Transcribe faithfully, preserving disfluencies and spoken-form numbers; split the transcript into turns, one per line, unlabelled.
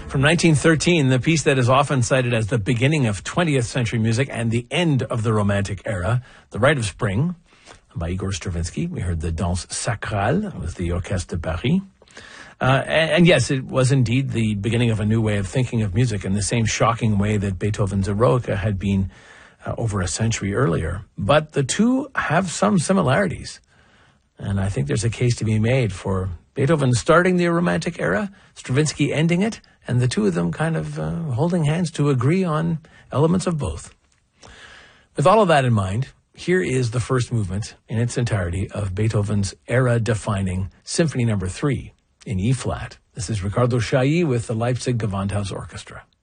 From nineteen thirteen, the piece that is often cited as the beginning of twentieth century music and the end of the Romantic era, The Rite of Spring, by Igor Stravinsky. We heard the Danse Sacrale with the Orchestre de Paris. Uh, and, and yes, it was indeed the beginning of a new way of thinking of music in the same shocking way that Beethoven's Eroica had been uh, over a century earlier. But the two have some similarities. And I think there's a case to be made for Beethoven starting the Romantic era, Stravinsky ending it, and the two of them kind of uh, holding hands to agree on elements of both. With all of that in mind, here is the first movement in its entirety of Beethoven's era-defining Symphony Number three in E-flat. This is Ricardo Chailly with the Leipzig Gewandhaus Orchestra.